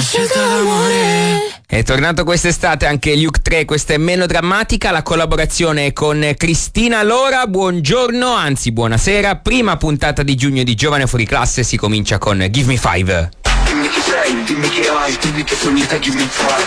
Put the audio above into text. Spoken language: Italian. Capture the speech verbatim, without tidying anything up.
scelta d'amore. È tornato quest'estate anche Luke tre, questa è meno drammatica, la collaborazione con Cristina Lora. Buongiorno, anzi buonasera, prima puntata di giugno di Giovane Fuori Classe, si comincia con Give Me Five. Dimmi chi sei, dimmi che hai, dimmi che sogni te, give me five.